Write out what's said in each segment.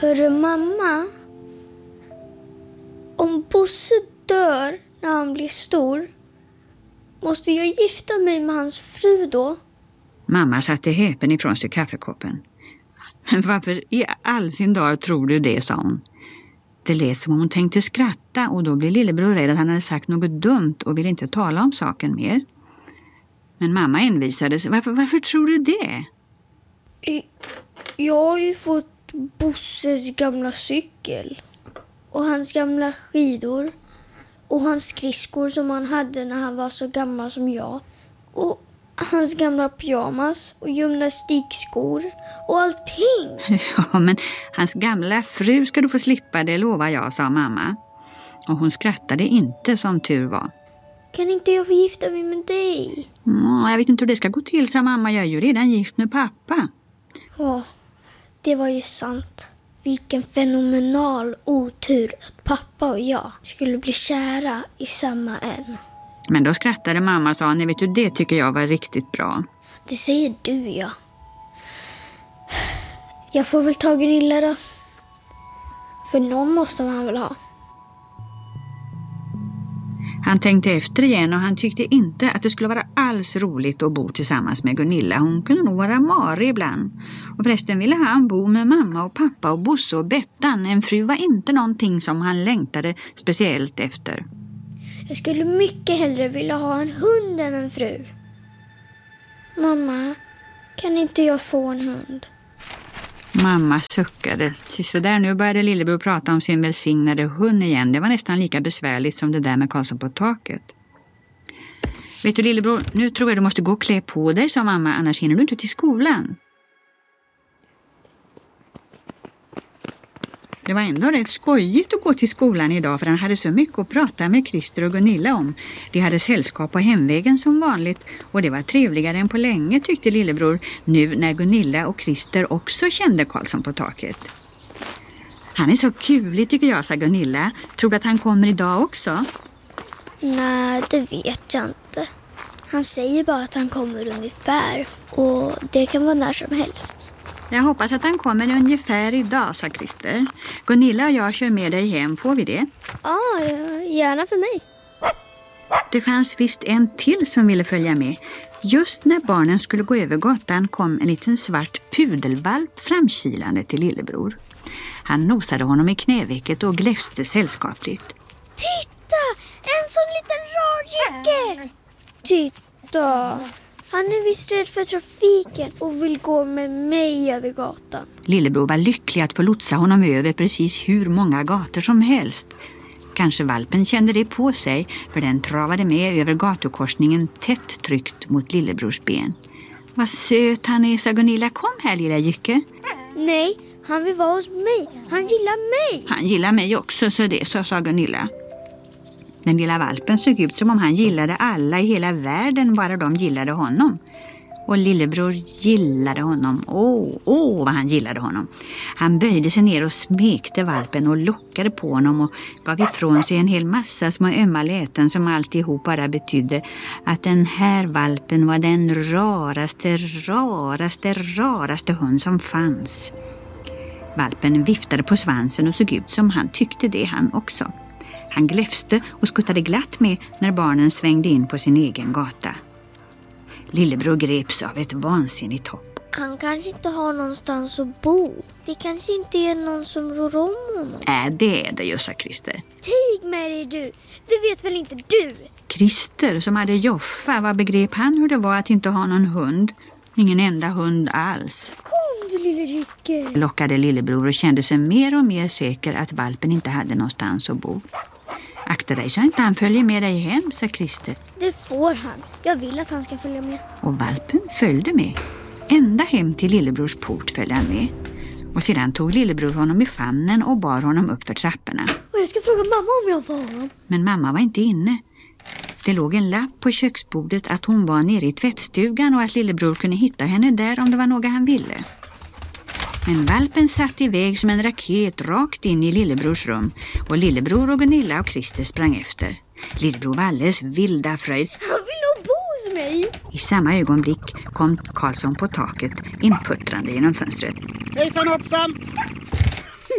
Hörru mamma, om Bosse dör när han blir stor, måste jag gifta mig med hans fru då? Mamma satte häpen ifrån sig kaffekoppen. Men varför i all sin dag tror du det, sa hon. Det lät som om hon tänkte skratta och då blev lillebror rädd att han hade sagt något dumt och ville inte tala om saken mer. Men mamma envisades. Varför tror du det? Jag har ju fått Bosses gamla cykel och hans gamla skidor och hans skridskor som han hade när han var så gammal som jag och hans gamla pyjamas och gymnastikskor och allting. Ja, men hans gamla fru ska du få slippa, det lovar jag, sa mamma. Och hon skrattade inte, som tur var. Kan inte jag få gifta mig med dig? Jag vet inte hur det ska gå till, sa mamma. Jag är ju redan gift med pappa. Ja, det var ju sant. Vilken fenomenal otur att pappa och jag skulle bli kära i samma en. Men då skrattade mamma och sa, nej vet du, det tycker jag var riktigt bra. Det säger du, ja. Jag får väl ta Gunilla då. För någon måste man väl ha. Han tänkte efter igen och han tyckte inte att det skulle vara alls roligt att bo tillsammans med Gunilla. Hon kunde nog vara marig ibland. Och förresten ville han bo med mamma och pappa och Bosse och Bettan. En fru var inte någonting som han längtade speciellt efter. Jag skulle mycket hellre vilja ha en hund än en fru. Mamma, kan inte jag få en hund? Mamma suckade. Så där nu började lillebror prata om sin välsignade hund igen. Det var nästan lika besvärligt som det där med Karlsson på taket. Vet du lillebror, nu tror jag du måste gå och klä på dig, sa mamma, annars hinner du inte till skolan. Det var ändå rätt skojigt att gå till skolan idag för han hade så mycket att prata med Christer och Gunilla om. De hade sällskap på hemvägen som vanligt och det var trevligare än på länge, tyckte lillebror, nu när Gunilla och Christer också kände Karlsson på taket. Han är så kulig tycker jag, sa Gunilla. Tror du att han kommer idag också? Nej, det vet jag inte. Han säger bara att han kommer ungefär och det kan vara när som helst. Jag hoppas att han kommer ungefär idag, sa Christer. Gunilla och jag kör med dig hem, får vi det? Ja, gärna för mig. Det fanns visst en till som ville följa med. Just när barnen skulle gå över gatan kom en liten svart pudelvalp framkilande till lillebror. Han nosade honom i knävecket och gläfste sällskapligt. Titta! En sån liten radjycke! Titta! Han är visst rädd för trafiken och vill gå med mig över gatan. Lillebror var lycklig att få lotsa honom över precis hur många gator som helst. Kanske valpen kände det på sig, för den travade med över gatukorsningen tätt tryckt mot lillebrors ben. Vad söt han är, sa Gunilla. Kom här, lilla jycke. Nej, han vill vara hos mig. Han gillar mig. Han gillar mig också, så det, sa Gunilla. Den lilla valpen såg ut som om han gillade alla i hela världen, bara de gillade honom. Och lillebror gillade honom. Åh, vad han gillade honom. Han böjde sig ner och smekte valpen och lockade på honom och gav ifrån sig en hel massa små ömma läten som alltihop bara betydde att den här valpen var den raraste hund som fanns. Valpen viftade på svansen och såg ut som han tyckte det han också. Han gläfste och skuttade glatt med när barnen svängde in på sin egen gata. Lillebror greps av ett vansinnigt hopp. Han kanske inte har någonstans att bo. Det kanske inte är någon som rår om honom. Det är det ju, sa Christer. Tig med dig du! Det vet väl inte du? Christer som hade Joffa, vad begrep han hur det var att inte ha någon hund? Ingen enda hund alls. Kom du lilla jycke! Lockade lillebror och kände sig mer och mer säker att valpen inte hade någonstans att bo. Akta dig så inte han följer med dig hem, sa Christer. Det får han. Jag vill att han ska följa med. Och valpen följde med. Ända hem till lillebrors port följde han med. Och sedan tog lillebror honom i famnen och bar honom upp för trapporna. Och jag ska fråga mamma om jag får honom. Men mamma var inte inne. Det låg en lapp på köksbordet att hon var nere i tvättstugan och att lillebror kunde hitta henne där om det var något han ville. Men valpen satt iväg som en raket rakt in i lillebrors rum och lillebror och Gunilla och Christer sprang efter. Lillebror var alldeles vilda fröjd. Han vill nog bo hos mig. I samma ögonblick kom Karlsson på taket inputtrande genom fönstret. Hejsan hoppsan!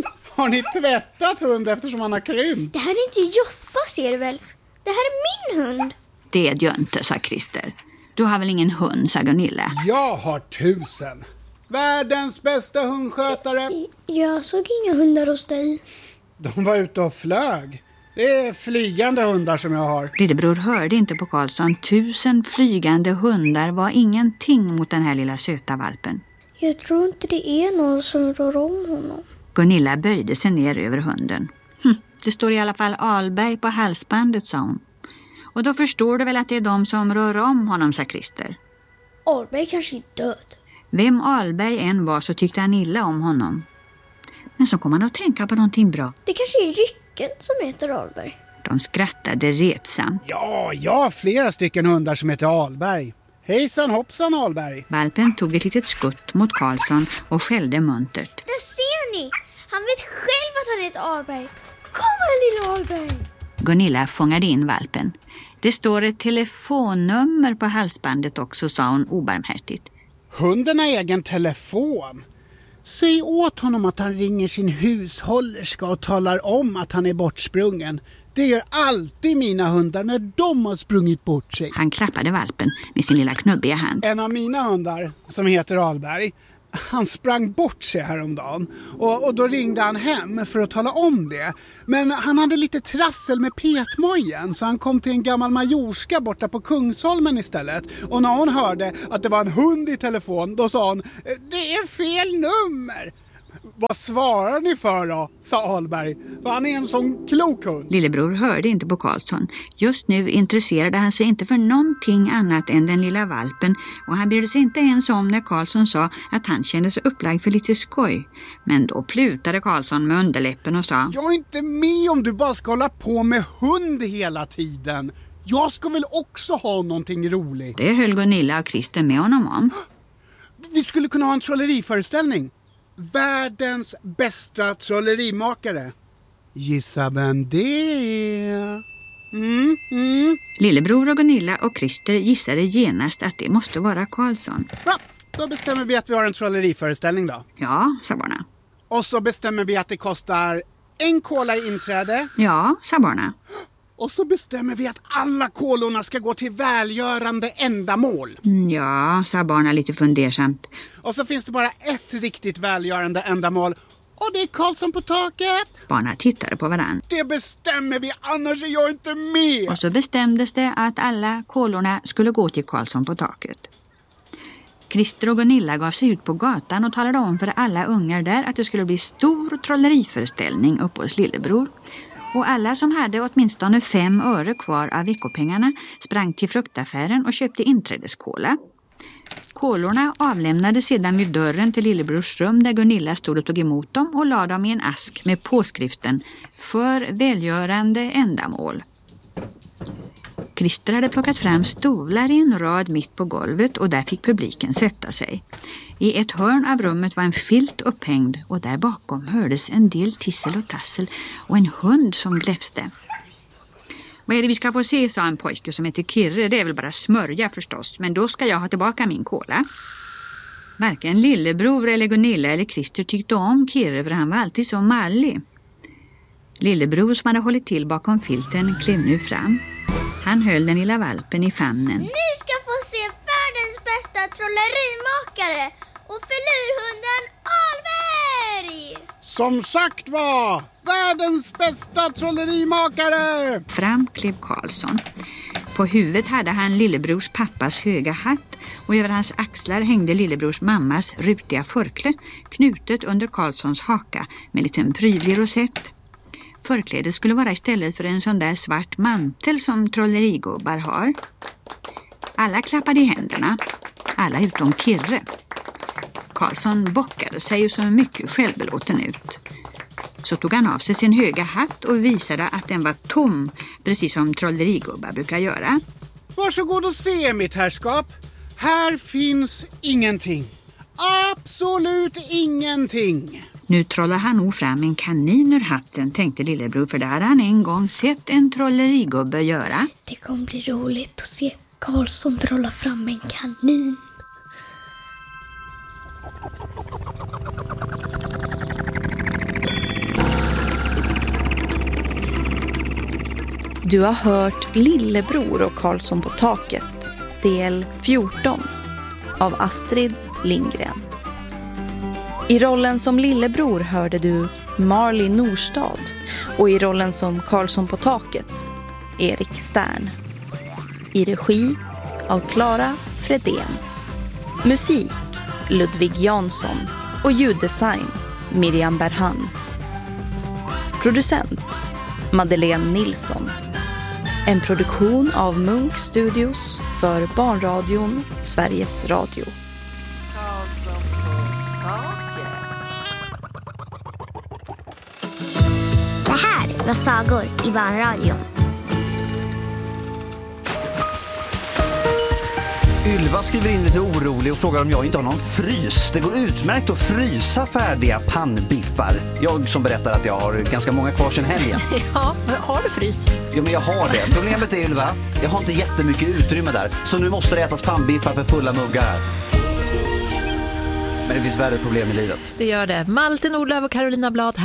Har ni tvättat hund eftersom han har krympt? Det här är inte Joffa, ser du väl? Det här är min hund. Det är det inte, sa Christer. Du har väl ingen hund, sa Gunilla. Jag har 1000. Världens bästa hundskötare. Jag såg inga hundar hos dig. De var ute och flög. Det är flygande hundar som jag har. Lillebror hörde inte på Karlsson. 1000 flygande hundar var ingenting mot den här lilla söta valpen. Jag tror inte det är någon som rör om honom. Gunilla böjde sig ner över hunden. Det står i alla fall Alberg på halsbandet, sa hon. Och då förstår du väl att det är de som rör om honom, sa Christer. Alberg kanske är död. Vem Alberg än var så tyckte han illa om honom. Men så kom han att tänka på någonting bra. Det kanske är Rycken som heter Alberg. De skrattade retsamt. Ja, jag har flera stycken hundar som heter Alberg. Hejsan hoppsan Alberg. Valpen tog ett litet skutt mot Karlsson och skällde muntert. Där ser ni! Han vet själv att han heter Alberg. Kom här, lilla Alberg! Gunilla fångade in valpen. Det står ett telefonnummer på halsbandet också, sa hon obarmhärtigt. Hunden har egen telefon. Säg åt honom att han ringer sin hushållerska och talar om att han är bortsprungen. Det gör alltid mina hundar när de har sprungit bort sig. Han klappade valpen med sin lilla knubbiga hand. En av mina hundar, som heter Alberg, han sprang bort sig häromdagen. Och då ringde han hem för att tala om det. Men han hade lite trassel med petmojen, så han kom till en gammal majorska borta på Kungsholmen istället. Och när hon hörde att det var en hund i telefon, då sa hon: det är fel nummer. Vad svarar ni för då, sa Alberg. För han är en sån klok hund. Lillebror hörde inte på Karlsson. Just nu intresserade han sig inte för någonting annat än den lilla valpen. Och han brydde sig inte ens om när Karlsson sa att han kände sig upplagd för lite skoj. Men då plutade Karlsson med underläppen och sa: jag är inte med om du bara ska hålla på med hund hela tiden. Jag ska väl också ha någonting roligt. Det höll Gunilla och Christer med honom om. Vi skulle kunna ha en trolleriföreställning. Världens bästa trollerimakare. Gissa vem det är? Lillebror och Gunilla och Christer gissade genast att det måste vara Karlsson. Bra, då bestämmer vi att vi har en trolleriföreställning då. Ja, sa barna. Och så bestämmer vi att det kostar 1 kola i inträde. Ja, sa barna. Och så bestämmer vi att alla kolorna ska gå till välgörande ändamål. Ja, sa barna lite fundersamt. Och så finns det bara ett riktigt välgörande ändamål. Och det är Karlsson på taket. Barna tittade på varann. Det bestämmer vi, annars är jag inte med. Och så bestämdes det att alla kolorna skulle gå till Karlsson på taket. Christer och Gunilla gav sig ut på gatan och talade om för alla ungar där att det skulle bli stor trolleriföreställning uppe hos Lillebror. Och alla som hade åtminstone 5 öre kvar av veckopengarna sprang till fruktaffären och köpte inträdeskola. Kolorna avlämnades sedan vid dörren till Lillebrors rum där Gunilla stod och tog emot dem och lade dem i en ask med påskriften för välgörande ändamål. Christer hade plockat fram stolar i en rad mitt på golvet och där fick publiken sätta sig. I ett hörn av rummet var en filt upphängd och där bakom hördes en del tissel och tassel och en hund som gläfste. Vad är det vi ska få se, sa en pojke som heter Kirre. Det är väl bara smörja förstås, men då ska jag ha tillbaka min kola. Varken Lillebror eller Gunilla eller Christer tyckte om Kirre för han var alltid så mallig. Lillebror som hade hållit till bakom filten klev nu fram. Han höll den lilla valpen i famnen. Ni ska få se världens bästa trollerimakare och förlurhunden Alberg! Som sagt var, världens bästa trollerimakare! Fram klev Karlsson. På huvudet hade han Lillebrors pappas höga hatt och över hans axlar hängde Lillebrors mammas rutiga förkle knutet under Karlssons haka med en liten prydlig rosett. Förklädet skulle vara istället för en sån där svart mantel som trollerigubbar har. Alla klappade i händerna, alla utom Kirre. Karlsson bockade sig och så mycket självbelåten ut. Så tog han av sig sin höga hatt och visade att den var tom, precis som trollerigubbar brukar göra. Varsågod och se, mitt herrskap. Här finns ingenting. Absolut ingenting. Nu trollar han nog fram en kanin ur hatten, tänkte Lillebror, för där hade han en gång sett en trollerigubbe göra. Det kommer bli roligt att se Karlsson trolla fram en kanin. Du har hört Lillebror och Karlsson på taket, del 14 av Astrid Lindgren. I rollen som Lillebror hörde du Marley Norstad och i rollen som Karlsson på taket, Erik Stern. I regi av Clara Fredén. Musik Ludvig Jansson och ljuddesign Miriam Berhan. Producent Madeleine Nilsson. En produktion av Munk Studios för Barnradion, Sveriges Radio. Det här var sagor i Barnradion. Ylva skriver in lite orolig och frågar om jag inte har någon frys. Det går utmärkt att frysa färdiga pannbiffar. Jag som berättar att jag har ganska många kvar sedan helgen. Ja, har du frys? Ja, men jag har det. Problemet är, Ylva, jag har inte jättemycket utrymme där. Så nu måste det ätas pannbiffar för fulla muggar här. Men det finns värre problem i livet. Det gör det. Malte Nordlöf och Carolina Blad